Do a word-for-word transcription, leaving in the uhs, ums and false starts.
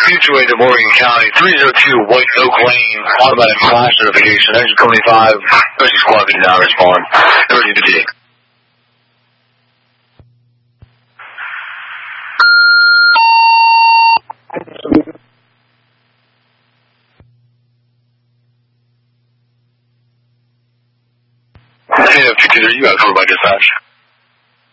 situated in Morgan County, three oh two White Oak Lane, automatic flash notification, engine twenty-five, rescue squad did not respond. Emergency P T. Hey, P T, you got covered by dispatch.